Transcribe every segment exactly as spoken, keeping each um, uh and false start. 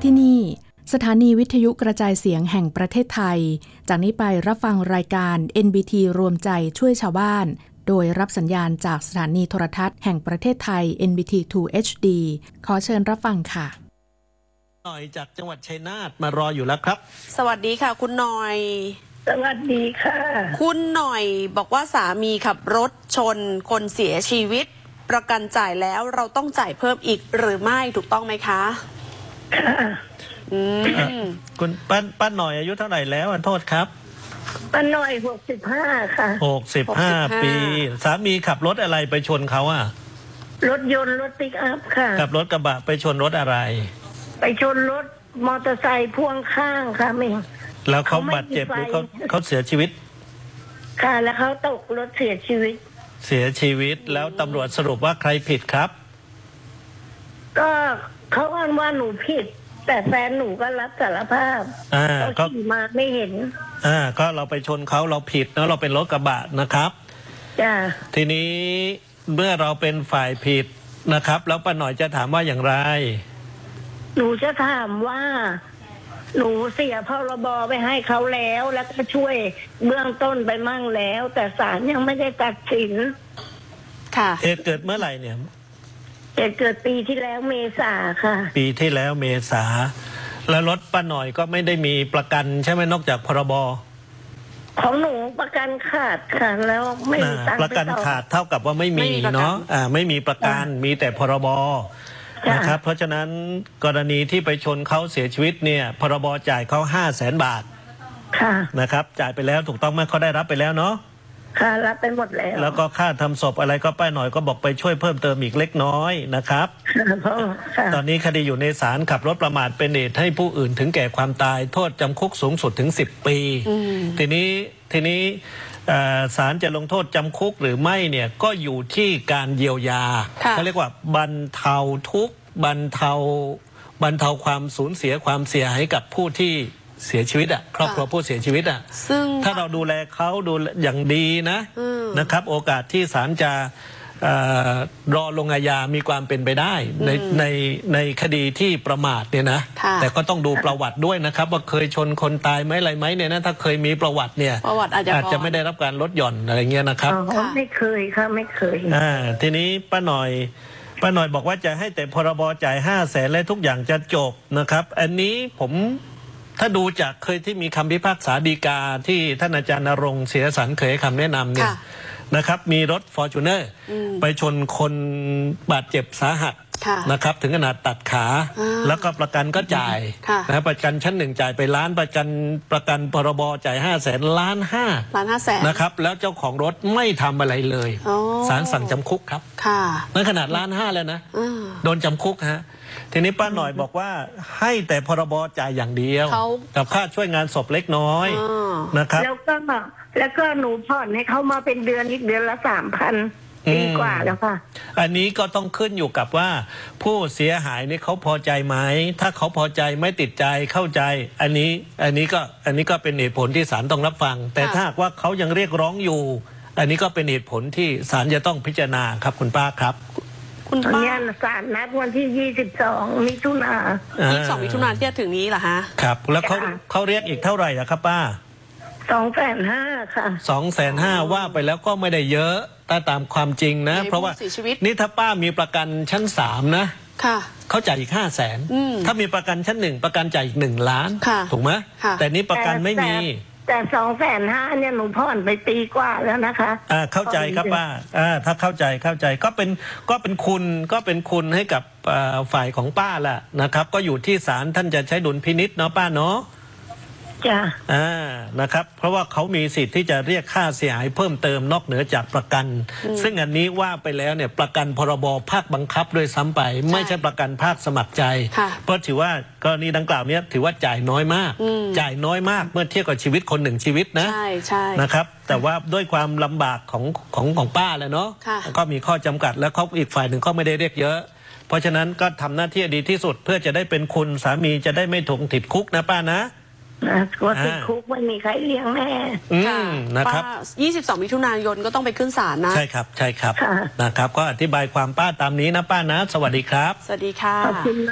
ที่นี่สถานีวิทยุกระจายเสียงแห่งประเทศไทยจากนี้ไปรับฟังรายการ เอ็น บี ที รวมใจช่วยชาวบ้านโดยรับสัญญาณจากสถานีโทรทัศน์แห่งประเทศไทย เอ็น บี ที ทู เอช ดี ขอเชิญรับฟังค่ะหน่อยจากจังหวัดชัยนาทมารออยู่แล้วครับสวัสดีค่ะคุณหน่อยสวัสดีค่ะคุณหน่อยบอกว่าสามีขับรถชนคนเสียชีวิตประกันจ่ายแล้วเราต้องจ่ายเพิ่มอีกหรือไม่ถูกต้องไหมคะค่ะอืมคุณป้าป้าหน่อยอายุเท่าไหร่แล้วโทษครับป้าหน่อยหกสิบห้าค่ะหกสิบห้าปีสามีขับรถอะไรไปชนเขาอ่ะรถยนต์รถปิกอัพค่ะขับรถกระบะไปชนรถอะไรไปชนรถมอเตอร์ไซค์พ่วงข้างค่ะไม่แล้วเขาบาดเจ็บหรือเขาเขาเสียชีวิตค่ะแล้วเขาตกรถเสียชีวิตเสียชีวิตแล้วตำรวจสรุปว่าใครผิดครับก็เขาอ้างว่าหนูผิดแต่แฟนหนูก็รับสารภาพอ่าก็ขี่มาไม่เห็นอ่าก็เราไปชนเขาเราผิดนะเราเป็นรถกระบะนะครับจ้าทีนี้เมื่อเราเป็นฝ่ายผิดนะครับแล้วป้าหน่อยจะถามว่าอย่างไรหนูจะถามว่าหนูเสียพรบไปให้เขาแล้วแล้วก็ช่วยเบื้องต้นไปมั่งแล้วแต่ศาลยังไม่ได้ตัดสินค่ะเหตุเกิดเมื่อไหร่เนี่ยเหตุเกิดปีที่แล้วเมษาค่ะปีที่แล้วเมษาแล้วรถป้าหน่อยก็ไม่ได้มีประกันใช่ไหมนอกจากพรบของหนูประกันขาดค่ะแล้วไม่มีตังค์ประกันขาดเท่ากับว่าไม่มีเนาะอ่าไม่มีประกันมีแต่พรบนะครับเพราะฉะนั้นกรณีที่ไปชนเขาเสียชีวิตเนี่ยพรบจ่ายเขาห้าแสนบาทค่ะนะครับจ่ายไปแล้วถูกต้องไหมเขาได้รับไปแล้วเนาะค่ะรับไปหมดแล้วแล้วก็ค่าทำศพอะไรก็ป้าหน่อยก็บอกไปช่วยเพิ่มเติมอีกเล็กน้อยนะครับตอนนี้คดีอยู่ในศาลขับรถประมาทเป็นเหตุให้ผู้อื่นถึงแก่ความตายโทษจำคุกสูงสุดถึงสิบปีทีนี้ทีนี้ศาลจะลงโทษจำคุกหรือไม่เนี่ยก็อยู่ที่การเยียวยาเขาเรียกว่าบรรเทาทุกข์บรรเทาบรรเทาความสูญเสียความเสียหายกับผู้ที่เสียชีวิตอ่ะครอบครัวผู้เสียชีวิตอ่ะถ้าเราดูแลเขาดูอย่างดีนะนะครับโอกาสที่ศาลจะรอลงอาญามีความเป็นไปได้ในในในคดีที่ประมาทเนี่ยนะแต่ก็ต้องดูประวัติด้วยนะครับว่าเคยชนคนตายไหมอะไรไหมเนี่ยนะถ้าเคยมีประวัติเนี่ยอาจจะไม่ได้รับการลดหย่อนอะไรเงี้ยนะครับไม่เคยค่ะไม่เคยอ่าทีนี้ป้าหน่อยป้าหน่อยบอกว่าจะให้แต่พรบจ่ายห้าแสนและทุกอย่างจะจบนะครับอันนี้ผมถ้าดูจากเคยที่มีคำพิพากษาฎีกาที่ท่านอาจารย์ณรงค์เสียสรรเคยให้คำแนะนำเนี่ยนะครับมีรถฟอร์จูเนอร์ไปชนคนบาดเจ็บสาหัสนะครับถึงขนาดตัดขาแล้วก็ประกันก็จ่ายนะประกันชั้นหนึ่งจ่ายไปล้านประกันประกันพรบจ่ายห้าแสนล้านห้าล้านห้าแสนนะครับแล้วเจ้าของรถไม่ทำอะไรเลยศาลสั่งจำคุกครับนั่นขนาดล้านห้าแล้วนะโดนจำคุกฮะทีนี้ป้าหน่อยบอกว่าให้แต่พรบจ่ายอย่างเดียวกับค่าช่วยงานศพเล็กน้อยนะครับแล้วก็แล้วก็หนูผ่อนให้เขามาเป็นเดือนอีกเดือนละสามพันปีกว่าแล้วค่ะอันนี้ก็ต้องขึ้นอยู่กับว่าผู้เสียหายนี่เขาพอใจไหมถ้าเขาพอใจไม่ติดใจเข้าใจอันนี้อันนี้ก็อันนี้ก็เป็นเหตุผลที่ศาลต้องรับฟังแต่ถ้าว่าเขายังเรียกร้องอยู่อันนี้ก็เป็นเหตุผลที่ศาลจะต้องพิจารณาครับคุณป้าครับคุณป้าเนี่ยศาลนัดวันที่ยี่สิบสองมิถุนายี่สิบสองมิถุนาที่จะถึงนี้เหรอฮะครับแล้วเขาเขาเรียกอีกเท่าไหร่อะครับป้าสองแสนห้าค่ะสองแสนห้าว่าไปแล้วก็ไม่ได้เยอะแต่ตามความจริงนะเพราะว่านี่ถ้าป้ามีประกันชั้นสามนะเขาจ่ายอีกห้าแสนถ้ามีประกันชั้นหนึ่งประกันจ่ายอีกหนึ่งล้านถูกไหมแต่นี้ประกันไม่มีแต่สองแสนห้าเนี่ยหนูผ่อนไปปีกว่าแล้วนะคะอ่าเข้าใจครับป้าอ่าถ้าเข้าใจเข้าใจก็เป็นก็เป็นคุณก็เป็นคุณให้กับฝ่ายของป้าแหละนะครับก็อยู่ที่ศาลท่านจะใช้ดุลพินิจเนาะป้าเนาะจ้ะอ่านะครับเพราะว่าเขามีสิทธิ์ที่จะเรียกค่าเสียหายเพิ่มเติมนอกเหนือจากประกันซึ่งอันนี้ว่าไปแล้วเนี่ยประกันพรบภาคบังคับด้วยซ้ำไปไม่ใช่ประกันภาคสมัครใจเพราะถือว่ากรณีดังกล่าวนี้ถือว่าจ่ายน้อยมากจ่ายน้อยมากเมื่อเทียบกับชีวิตคนหนึ่งชีวิตนะใช่ใช่นะครับแต่ว่าด้วยความลำบากของของของป้าแหละเนาะก็มีข้อจำกัดแล้วเขาอีกฝ่ายหนึ่งก็ไม่ได้เรียกเยอะเพราะฉะนั้นก็ทำหน้าที่ดีที่สุดเพื่อจะได้เป็นคุณสามีจะได้ไม่ถูกติดคุกนะป้านะกลัวติดคุกไม่มีใครเลี้ยงแม่นะครับยี่สิบสองมิถุนายนก็ต้องไปขึ้นศาลนะใช่ครับใช่ครับนะครับก็อธิบายความป้าตามนี้นะป้านะสวัสดีครับสวัสดีค่ะขอบคุณนะ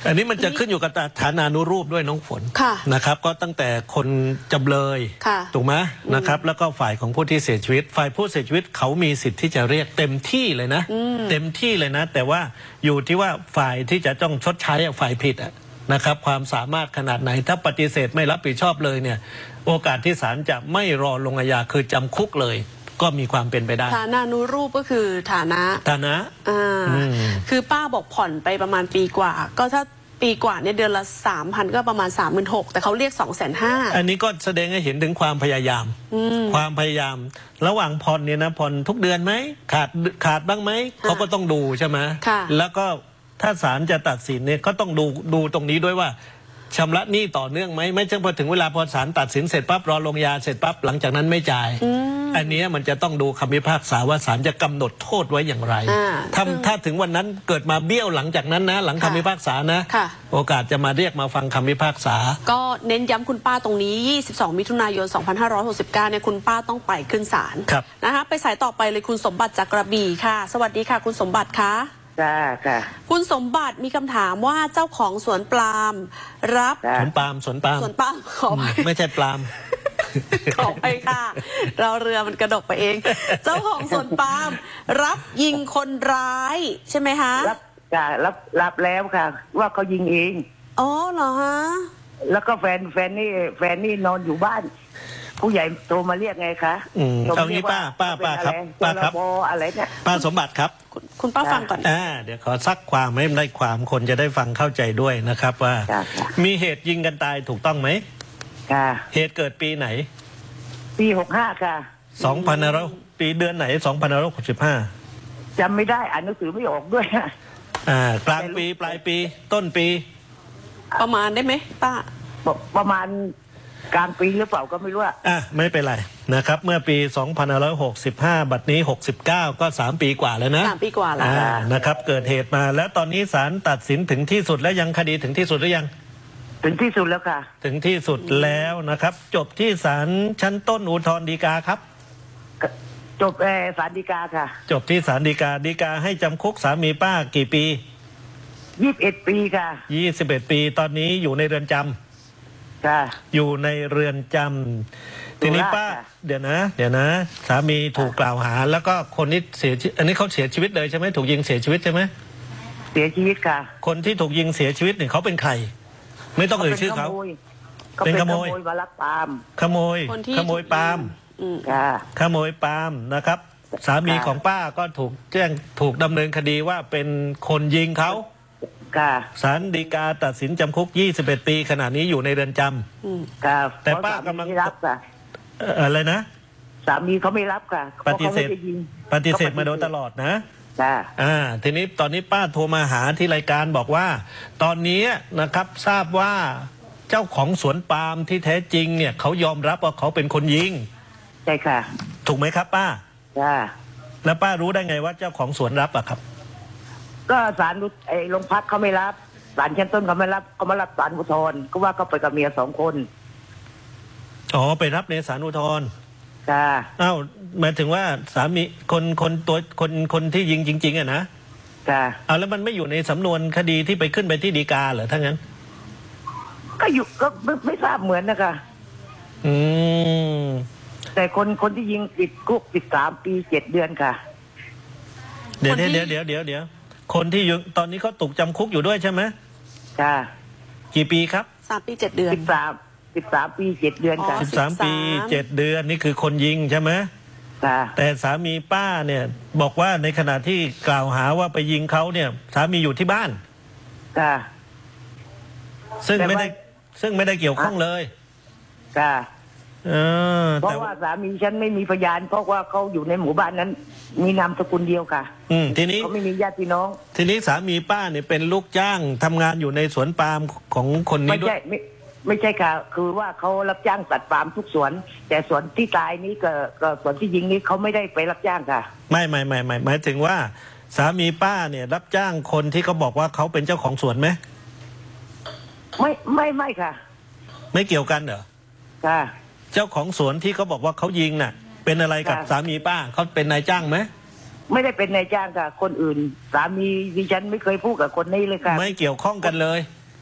อันนี้มันจะขึ้นอยู่กับฐานานุรูปด้วยน้องฝนนะครับก็ตั้งแต่คนจำเลยถูกไหมนะครับแล้วก็ฝ่ายของผู้ที่เสียชีวิตฝ่ายผู้เสียชีวิตเขามีสิทธิ์ที่จะเรียกเต็มที่เลยนะเต็มที่เลยนะแต่ว่าอยู่ที่ว่าฝ่ายที่จะต้องชดใช้ฝ่ายผิดนะครับความสามารถขนาดไหนถ้าปฏิเสธไม่รับผิดชอบเลยเนี่ยโอกาสที่ศาลจะไม่รอลงอาญาคือจำคุกเลยก็มีความเป็นไปได้ฐานานุรูปก็คือฐานะฐานะอ่าคือป้าบอกผ่อนไปประมาณปีกว่าก็ถ้าปีกว่าเนี่ยเดือนละสามพันก็ประมาณสามหมื่นหกแต่เขาเรียกสองแสนห้าอันนี้ก็แสดงให้เห็นถึงความพยายามความพยายามระหว่างผ่อนเนี่ยนะผ่อนทุกเดือนไหมขาดขาดบ้างไหมเขาก็ต้องดูใช่ไหมแล้วก็ถ้าศาลจะตัดสินเนี่ยก็ต้องดูดูตรงนี้ด้วยว่าชำระหนี้ต่อเนื่องไหมไม่ใช่พอถึงเวลาพอศาลตัดสินเสร็จปั๊บรอลงยาเสร็จปั๊บหลังจากนั้นไม่จ่ายอันนี้มันจะต้องดูคำพิพากษาว่าศาลจะกำหนดโทษไว้อย่างไรถ้าถ้าถึงวันนั้นเกิดมาเบี้ยวหลังจากนั้นนะหลังคำพิพากษานะโอกาสจะมาเรียกมาฟังคำพิพากษาก็เน้นย้ำคุณป้าตรงนี้ยี่สิบสองมิถุนายนสองพันห้าร้อยหกสิบเก้าเนี่ยคุณป้าต้องไปขึ้นศาลนะคะไปสายต่อไปเลยคุณสมบัติจากกระบี่ค่ะสวัสดีค่ะคุณสมบัติคะค่ะค่ะคุณสมบัติมีคำถามว่าเจ้าของสวนปาล์มรับสวนปาล์มสวนปาล์มสวนปาล์มขอไม่ใช่ปาล์มขอไปค่ะเราเรือมันกระดกไปเองเจ้าของสวนปาล์มรับยิงคนร้ายใช่ไหมคะรับค่ะรับรับแล้วค่ะว่าเขายิงเองอ๋อเหรอฮะแล้วก็แฟนแฟนนี่แฟนนี่นอนอยู่บ้านผู้ใหญ่โทรมาเรียกไงคะอืมเอางี้ป้าป้าป้าครับป้าครับอะไรเนี่ยป้าสมบัติครับคุณป้าฟังก่อนอ่าเดี๋ยวขอซักความให้ได้ความคนจะได้ฟังเข้าใจด้วยนะครับว่ามีเหตุยิงกันตายถูกต้องไหมค่ะเหตุเกิดปีไหนปีหกห้าค่ะสองพันห้าร้อยปีเดือนไหนสองพันห้าร้อยหกสิบห้าจำไม่ได้อ่านหนังสือไม่ออกด้วยอ่ากลางปีปลายปีต้นปีประมาณได้ไหมป้าประมาณกลางปีหรือเปล่าก็ไม่รู้อ่ะไม่เป็นไรนะครับเมื่อปีสองพันห้าร้อยหกสิบห้าบัดนี้หกสิบเก้าก็สามปีกว่าแล้วนะสามปีกว่าแล้วนะครับเกิดเหตุมาแล้วตอนนี้ศาลตัดสินถึงที่สุดแล้วยังคดีถึงที่สุดหรือยังถึงที่สุดแล้วค่ะถึงที่สุดแล้วนะครับจบที่ศาลชั้นต้นอุทธรณ์ฎีกาครับจบเออศาลฎีกาค่ะจบที่ศาลฎีกาฎีกาให้จำคุกสามีป้ากี่ปียี่สิบเอ็ดปีค่ะยี่สิบเอ็ดปีตอนนี้อยู่ในเรือนจำอยู่ในเรือนจำทีนี้ป้าเดี๋ยวนะเดี๋ยวนะสามีถูกกล่าวหาแล้วก็คนนี้เสียอันนี้เขาเสียชีวิตเลยใช่ไหมถูกยิงเสียชีวิตใช่ไหมเสียชีวิตค่ะคนที่ถูกยิงเสียชีวิตเนี่ยเขาเป็นใครไม่ต้องเอ่ยชื่อเขาเป็นขโมยมาลักปาล์มขโมยขโมยปาล์มขโมยปาล์มนะครับสามีของป้าก็ถูกแจ้งถูกดำเนินคดีว่าเป็นคนยิงเขาศาลฎีกาตัดสินจำคุกยี่สิบเอ็ดปีขณะนี้อยู่ในเรือนจำแต่ป้ากำลังรับค่ะอะไรนะสามีเขาไม่รับค่ะปฏิเสธปฏิเสธมาโดยตลอดนะอ่าทีนี้ตอนนี้ป้าโทรมาหาที่รายการบอกว่าตอนนี้นะครับทราบว่าเจ้าของสวนปาล์มที่แท้จริงเนี่ยเขายอมรับว่าเขาเป็นคนยิงใช่ค่ะถูกไหมครับป้าค่ะแล้วป้ารู้ได้ไงว่าเจ้าของสวนรับอะครับก็ศาลไอ้โรงพักเขาไม่รับศาลชั้นต้นเขาไม่รับเขามารับศาลอุทธรณ์ก็ว่าเขาไปกับเมียสองคนอ๋อไปรับในศาลอุทธรณ์ค่ะอ้าวหมายถึงว่าสามีคนคนตัวคนคนที่ยิงจริงๆอะนะค่ะอ้าวแล้วมันไม่อยู่ในสำนวนคดีที่ไปขึ้นไปที่ฎีกาเหรอถ้างั้นก็อยู่ก็ไม่ไม่ทราบเหมือนนะคะอืมแต่คนคนที่ยิงติดคุกสิบสามปีเจ็ดเดือนค่ะเดี๋ยวเดี๋ยวเดี๋ยวเดี๋ยวเดี๋ยวคนที่อยู่ตอนนี้เขาตกจำคุกอยู่ด้วยใช่ไหมค่ะกี่ปีครับสามปีเจ็ดเดือนสิบสามสิบสามปีเจ็ดเดือนค่ะสิบสามปีเจ็ดเดือนนี่คือคนยิงใช่ไหมค่ะแต่สามีป้าเนี่ยบอกว่าในขณะที่กล่าวหาว่าไปยิงเขาเนี่ยสามีอยู่ที่บ้านค่ะซึ่งไม่ได้ซึ่งไม่ได้เกี่ยวข้องเลยค่ะเออเพราะว่าสามีฉันไม่มีพยานเพราะว่าเขาอยู่ในหมู่บ้านนั้นมีนามสกุลเดียวค่ะอืมทีนี้เขาไม่มีญาติพี่น้องทีนี้สามีป้าเนี่ยเป็นลูกจ้างทำงานอยู่ในสวนปาล์มของคนนี้ด้วยไม่ใช่ไม่ไม่ใช่ค่ะคือว่าเขารับจ้างตัดปาล์มทุกสวนแต่สวนที่ตายนี้กับกับสวนที่ยิงนี้เขาไม่ได้ไปรับจ้างค่ะไม่ไม่ไม่ไม่หมายถึงว่าสามีป้าเนี่ยรับจ้างคนที่เขาบอกว่าเขาเป็นเจ้าของสวนไหมไม่ไม่ไม่ค่ะไม่เกี่ยวกันเหรอค่ะเจ้าของสวนที่เขาบอกว่าเขายิงน่ะเป็นอะไรกับสามีป้าเขาเป็นนายจ้างไหมไม่ได้เป็นนายจ้างค่ะคนอื่นสามีดิฉันไม่เคยพูดกับคนนี้เลยค่ะไม่เกี่ยวข้องกันเลย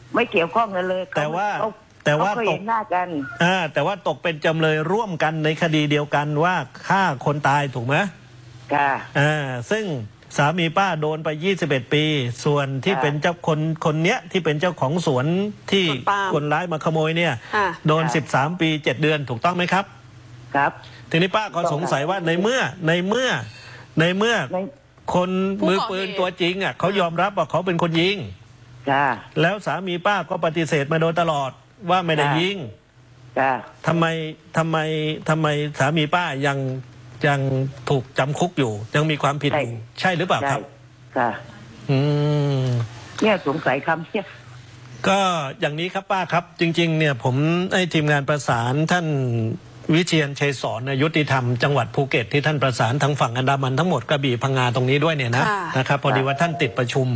ไม่เกี่ยวข้องกันเลยแต่ว่าเขแต่ว่าเขเคยตเห็กนหน้ากันอ่าแต่ว่าตกเป็นจำเลยร่วมกันในคดีเดียวกันว่าฆ่าคนตายถูกไหมค่ะอ่าซึ่งสามีป้าโดนไปยี่สิบเอ็ดปี ส่วนที่ค่ะเป็นเจ้าคนคนเนี้ยที่เป็นเจ้าของสวนที่สวนปาล์มคนร้ายมาขโมยเนี่ยค่ะโดนค่ะสิบสามปีเจ็ดเดือนถูกต้องไหมครับครับทีนี้ป้าก็สงสัยว่าในเมื่อในเมื่อในเมื่อในคนผู้มือก่อเหตุปืนตัวจริงอ่ะเขายอมรับว่าเขาเป็นคนยิงค่ะแล้วสามีป้าก็ปฏิเสธมาโดยตลอดว่าไม่ได้ค่ะยิงค่ะทำไมทำไมทำไมสามีป้ายังยังถูกจำคุกอยู่ ยังมีความผิดอยู่ใช่หรือเปล่าครับค่ะอืมเนี่ยสงสัยคำเนี่ยก็อย่างนี้ครับป้าครับ จริง ๆ เนี่ยผมให้ทีมงานประสานท่านวิเชียรชัยสอนนายยุติธรรมจังหวัดภูเก็ตที่ท่านประสานทางฝั่งอันดามันทั้งหมดกระบี่พังงาตรงนี้ด้วยเนี่ยนะค่ะนะครับพอดีว่าท่านติดประชุม